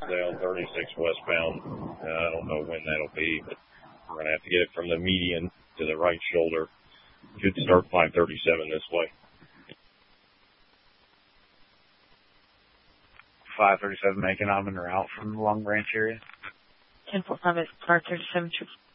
down 36 westbound. I don't know when that'll be, but we're going to have to get it from the median to the right shoulder. Should start 537 this way. 537 making on and route from the Long Branch area. 10-4-5 537.